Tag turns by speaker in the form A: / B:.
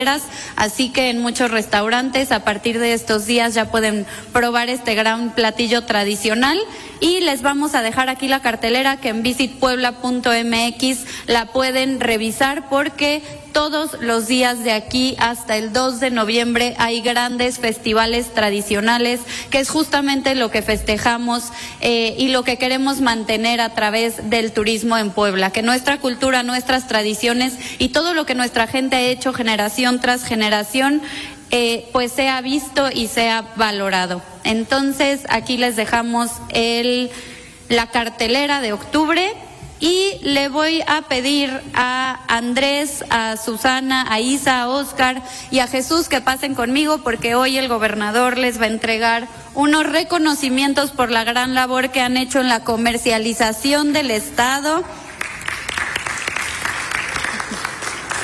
A: Así que en muchos restaurantes a partir de estos días ya pueden probar este gran platillo tradicional, y les vamos a dejar aquí la cartelera que en visitpuebla.mx la pueden revisar, porque todos los días de aquí hasta el 2 de noviembre hay grandes festivales tradicionales, que es justamente lo que festejamos y lo que queremos mantener a través del turismo en Puebla, que nuestra cultura, nuestras tradiciones y todo lo que nuestra gente ha hecho generación tras generación pues sea visto y sea valorado. Entonces aquí les dejamos la cartelera de octubre. Y le voy a pedir a Andrés, a Susana, a Isa, a Oscar y a Jesús que pasen conmigo, porque hoy el gobernador les va a entregar unos reconocimientos por la gran labor que han hecho en la comercialización del Estado.